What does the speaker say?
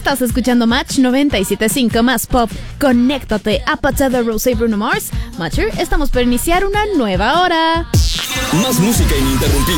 Estás escuchando Match 97.5 más pop. Conéctate a Patada Rose y Bruno Mars. Matcher, estamos por iniciar una nueva hora. Más música ininterrumpida.